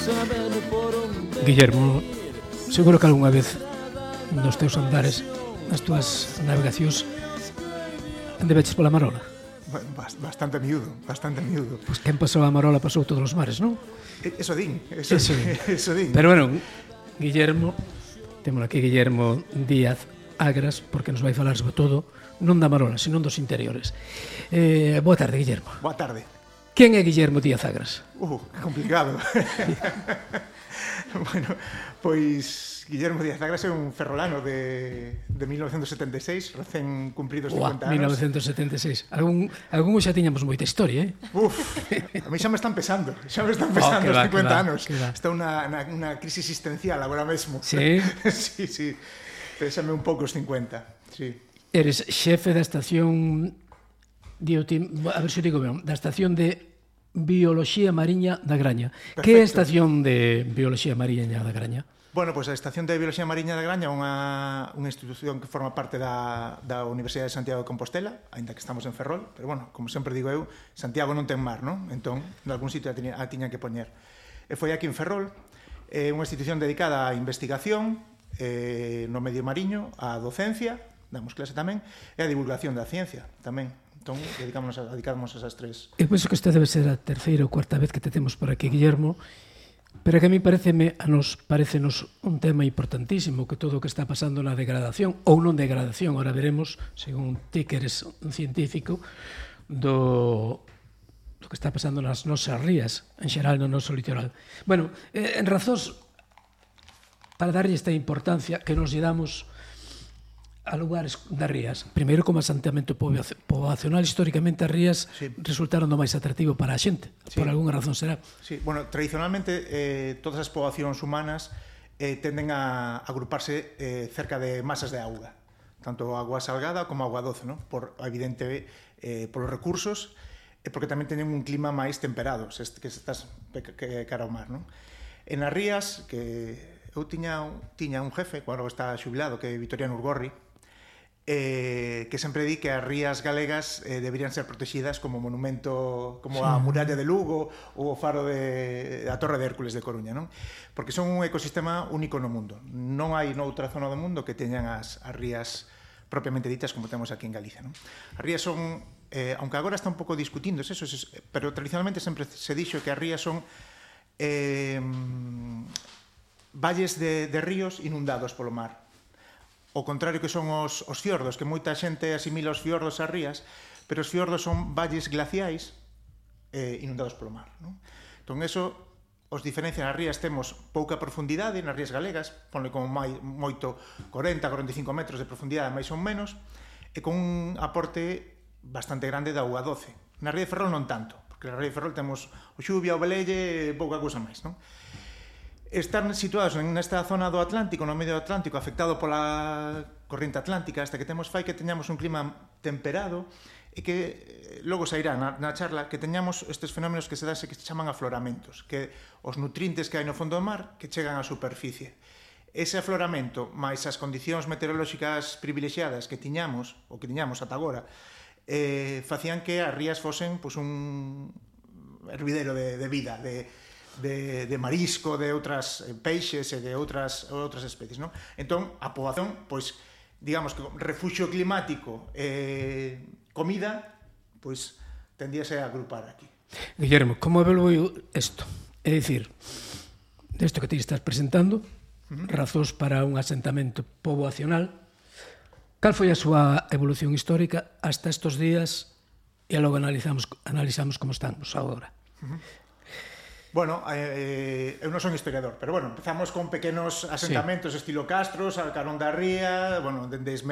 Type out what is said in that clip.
Guillermo, seguro que algunha vez nos teus andares, nas túas navegacións, andeveches pola Marola? Bastante miúdo, bastante miúdo. Pois quen pasou a Marola pasou todos os mares, non? Eso din. Pero bueno, Guillermo, temos aquí Guillermo Díaz Agras, porque nos vai falar sobre todo non da Marola, senón dos interiores. Boa tarde, Guillermo. Boa tarde. Quen é Guillermo Díaz Agras? Complicado. Bueno, pois Guillermo Díaz Agras é un ferrolano de 1976, recén cumpridos 50 anos. 1976. Algún xa tiñamos moita historia, A mí xa me están pesando os 50 anos. Está unha crisis existencial agora mesmo. Sí? Sí. Pésame un pouco os 50, sí. Eres xefe da estación, a ver se digo ben, da estación de Bioloxía Mariña da Graña. Perfecto. Que é a estación de Bioloxía Mariña da Graña? Bueno, pois a Estación de Bioloxía Mariña da Graña é unha institución que forma parte da Universidade de Santiago de Compostela, aínda que estamos en Ferrol, pero bueno, como sempre digo eu, Santiago non ten mar, non? Entón, en algún sitio a tiña que poñer. E foi aquí en Ferrol, unha institución dedicada á investigación no medio mariño, á docencia, damos clase tamén, e á divulgación da ciencia tamén. Entón, dedicámonos a esas tres. Eu penso que esta debe ser a terceira ou cuarta vez que te temos por aquí, Guillermo, pero que a mí parecenos un tema importantísimo, que todo o que está pasando na degradación, ou non degradación, ahora veremos, según ti que eres un científico, do que está pasando nas nosas rías, en xeral no noso litoral. Bueno, en razóns, para darlle esta importancia que nos lle damos a lugares das rías. Primeiro, como asentamento poboacional, históricamente as rías resultaron do máis atractivo para a xente. Por algunha razón será. Sí, bueno, tradicionalmente todas as poboacións humanas tenden a agruparse cerca de masas de auga, tanto agua salgada como agua doce, ¿no? Por evidente polos recursos e porque tamén teñen un clima máis temperado, que estás cara ao mar, ¿no? En as rías, que eu tiña un jefe, cuando está xubilado, que é Vitoriano Urgorri, que sempre di que as rías galegas deberían ser protegidas como monumento, como a muralla de Lugo ou o faro da Torre de Hércules de Coruña, non? Porque son un ecosistema único no mundo. Non hai noutra zona do mundo que teñan as rías propiamente ditas como temos aquí en Galicia, non? As rías son, aunque agora está un pouco discutíndose eso, pero tradicionalmente sempre se dixo que as rías son valles de ríos inundados polo mar. O contrario que son os fiordos, que moita xente asimila os fiordos ás rías, pero os fiordos son valles glaciais inundados polo mar, non? Entón, eso os diferencia. Nas rías temos pouca profundidade, nas rías galegas, ponle como moito 40-45 metros de profundidade, máis ou menos, e con un aporte bastante grande de auga doce. Na ría de Ferrol non tanto, porque na ría de Ferrol temos o Xubia, o Velelle e pouca cousa máis, non? Están situados nesta zona do Atlántico, no medio do Atlántico, afectado pola corrente atlántica, hasta que temos fai que teñamos un clima temperado e que logo sairá na charla que teñamos estes fenómenos que se chaman afloramentos, que os nutrientes que hai no fondo do mar que chegan á superficie. Ese afloramento, máis as condicións meteorolóxicas privilexiadas que tiñamos, ou que tiñamos ata agora, facían que as rías fosen un hervidero de vida, de marisco, de outras peixes e de outras especies, non? Entón, a poboación, pois, digamos que refuxio climático e comida, pois, tendíase a agrupar aquí. Guillermo, como evolveu isto? É dicir, desto que te estás presentando, razóns para un asentamento poboacional, cal foi a súa evolución histórica hasta estes días e logo analizamos como estamos agora? Bueno, eu non son historiador, pero bueno, empezamos con pequenos asentamentos estilo castros, al carón da ría, bueno, dende